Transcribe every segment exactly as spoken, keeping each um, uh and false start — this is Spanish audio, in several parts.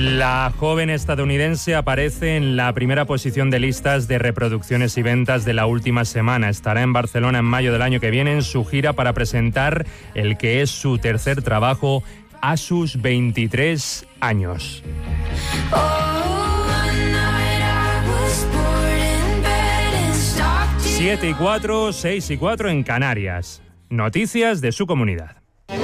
La joven estadounidense aparece en la primera posición de listas de reproducciones y ventas de la última semana. Estará en Barcelona en mayo del año que viene en su gira para presentar el que es su tercer trabajo a sus veintitrés años. siete y cuatro, seis y cuatro en Canarias. Noticias de su comunidad.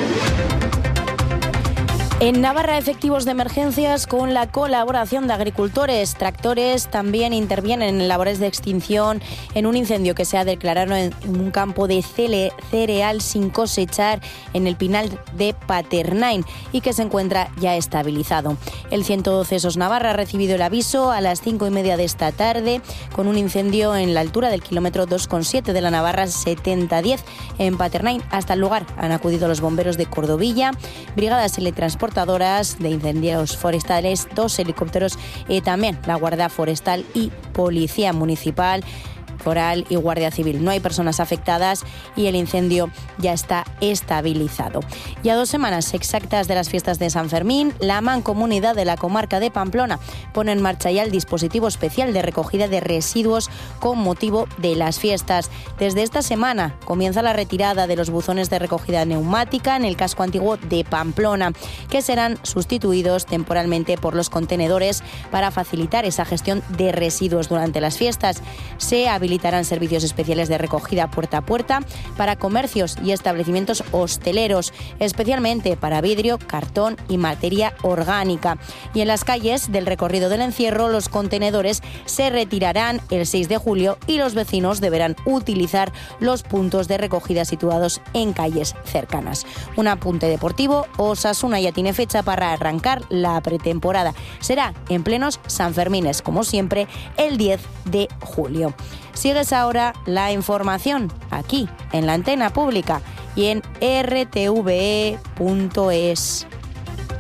En Navarra, efectivos de emergencias con la colaboración de agricultores. Tractores también intervienen en labores de extinción en un incendio que se ha declarado en un campo de cereal sin cosechar en el Pinal de Paternain y que se encuentra ya estabilizado. El ciento doce SOS Navarra ha recibido el aviso a las cinco y media de esta tarde con un incendio en la altura del kilómetro dos coma siete de la Navarra setenta diez en Paternain. Hasta el lugar han acudido los bomberos de Cordovilla, brigadas teletransportadoras de incendios forestales, dos helicópteros y también la Guardia Forestal y Policía Municipal, Foral y Guardia Civil. No hay personas afectadas y el incendio ya está estabilizado. Y a dos semanas exactas de las fiestas de San Fermín, la Mancomunidad de la comarca de Pamplona pone en marcha ya el dispositivo especial de recogida de residuos con motivo de las fiestas. Desde esta semana comienza la retirada de los buzones de recogida neumática en el casco antiguo de Pamplona, que serán sustituidos temporalmente por los contenedores para facilitar esa gestión de residuos durante las fiestas. Se habilitarán servicios especiales de recogida puerta a puerta para comercios y establecimientos hosteleros, especialmente para vidrio, cartón y materia orgánica. Y en las calles del recorrido del encierro, los contenedores se retirarán el seis de julio y los vecinos deberán utilizar los puntos de recogida situados en calles cercanas. Un apunte deportivo: Osasuna ya tiene fecha para arrancar la pretemporada. Será en plenos Sanfermines, como siempre, el diez de julio. Sigues ahora la información aquí en la antena pública y en r t v e punto es.